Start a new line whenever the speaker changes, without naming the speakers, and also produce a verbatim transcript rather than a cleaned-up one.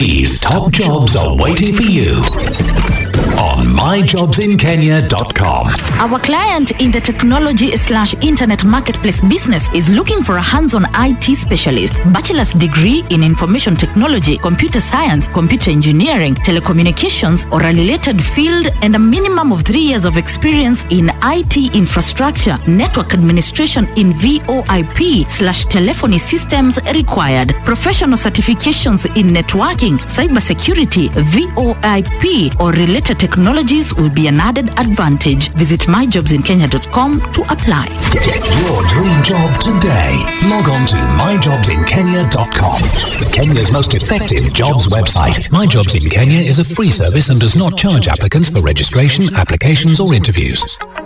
These top jobs are waiting for you on my jobs in kenya dot com.
Our client in the technology slash internet marketplace business is looking for a hands-on I T specialist, bachelor's degree in information technology, computer science, computer engineering, telecommunications, or a related field, and a minimum of three years of experience in I T infrastructure, network administration in VoIP slash telephony systems required. Professional certifications in networking, cybersecurity, VoIP, or related technologies will be an added advantage. Visit my jobs in kenya dot com to apply.
Get your dream job today. Log on to my jobs in kenya dot com, Kenya's most effective jobs website. My Jobs in Kenya is a free service and does not charge applicants for registration, applications, or interviews.